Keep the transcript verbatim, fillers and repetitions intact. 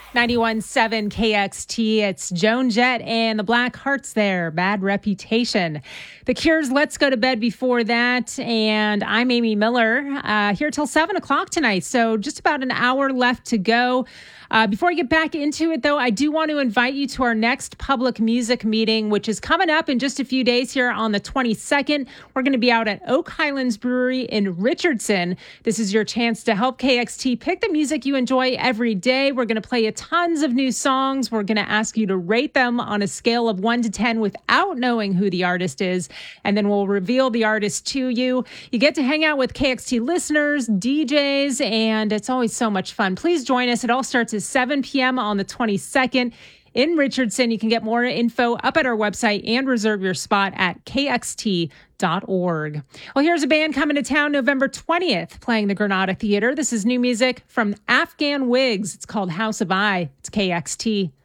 ninety-one point seven K X T. It's Joan Jett and the Black Hearts there. Bad Reputation. The Cure's Let's Go to Bed before that. And I'm Amy Miller uh, here till seven o'clock tonight. So just about an hour left to go. Uh, before I get back into it, though, I do want to invite you to our next public music meeting, which is coming up in just a few days here on the twenty-second. We're going to be out at Oak Highlands Brewery in Richardson. This is your chance to help K X T pick the music you enjoy every day. We're going to play you tons of new songs. We're going to ask you to rate them on a scale of one to ten without knowing who the artist is, and then we'll reveal the artist to you. You get to hang out with K X T listeners, D Js, and it's always so much fun. Please join us. It all starts at seven p.m. on the twenty-second in Richardson. You can get more info up at our website and reserve your spot at k x t dot org. Well, here's a band coming to town November twentieth, playing the Granada Theater. This is new music from Afghan Wigs. It's called House of I. It's K X T.